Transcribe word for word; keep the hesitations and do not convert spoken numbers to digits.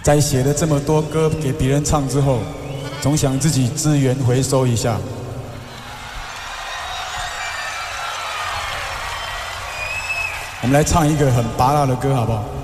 在写了这么多歌给别人唱之后，总想自己资源回收一下。我们来唱一个很拔辣的歌，好不好？